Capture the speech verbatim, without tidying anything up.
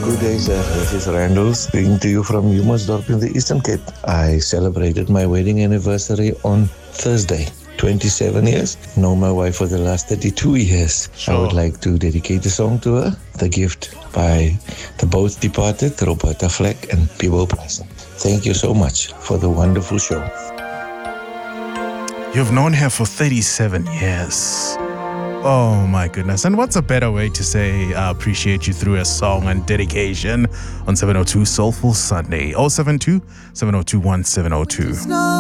Good day, sir. This is Randall speaking to you from Humansdorp in the Eastern Cape. I celebrated my wedding anniversary on Thursday. twenty-seven years. Known my wife for the last thirty-two years. Sure. I would like to dedicate a song to her. The Gift by the both departed Roberta Fleck and Peebo Plaza. Thank you so much for the wonderful show. You've known her for thirty-seven years. Oh my goodness. And what's a better way to say I appreciate you through a song and dedication on seven oh two Soulful Sunday? oh seven two, seven oh two, one seven oh two.